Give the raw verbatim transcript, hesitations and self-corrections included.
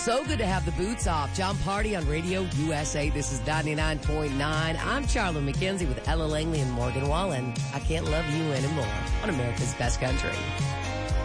So good to have the boots off. John Party on Radio U S A. This is ninety-nine point nine. I'm Charlotte McKenzie with Ella Langley and Morgan Wallen. I can't love you anymore on America's Best Country.